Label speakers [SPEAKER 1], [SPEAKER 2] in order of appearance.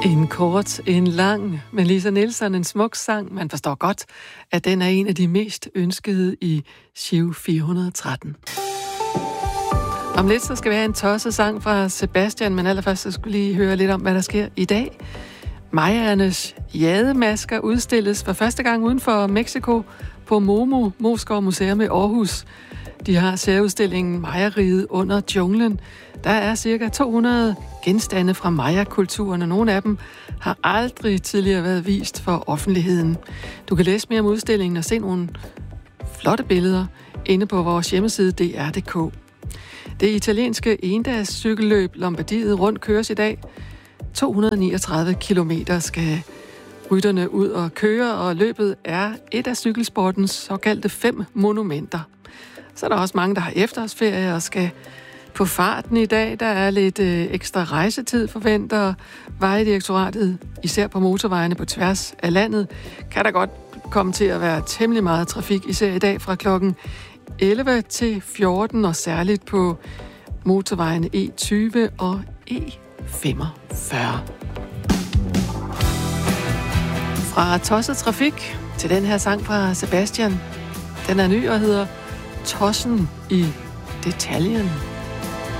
[SPEAKER 1] En kort, en lang, men Lisa Nielsen, en smuk sang. Man forstår godt, at den er en af de mest ønskede i Giro 413. Om lidt så skal vi have en tosset sang fra Sebastian, men allerførst så skulle lige høre lidt om, hvad der sker i dag. Mayaernes jademasker udstilles for første gang uden for Mexico på MoMU, Moskov Museum i Aarhus. De har særudstillingen Maya-riget under junglen. Der er cirka 200 genstande fra Maya-kulturen, og nogle af dem har aldrig tidligere været vist for offentligheden. Du kan læse mere om udstillingen og se nogle flotte billeder inde på vores hjemmeside dr.dk. Det italienske endags cykelløb Lombardiet rundt køres i dag. 239 kilometer skal rytterne ud og køre, og løbet er et af cykelsportens såkaldte 5 monumenter. Så er der også mange, der har efterårsferie og skal på farten i dag. Der er lidt ekstra rejsetid forventer Vejdirektoratet, især på motorvejene på tværs af landet. Kan der godt komme til at være temmelig meget trafik, især i dag fra klokken 11 til 14, og særligt på motorvejene E20 og E45. Fra tosset trafik til den her sang fra Sebastian. Den er ny og hedder Tossen i detaljen.